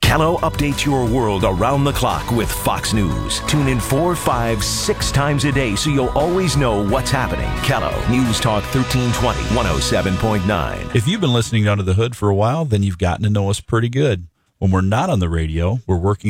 Kello updates your world around the clock with Fox News. Tune in 4, 5, 6 times a day so you'll always know what's happening. Kello, News Talk 1320, 107.9. If you've been listening to Under the Hood for a while, then you've gotten to know us pretty good. When we're not on the radio, we're working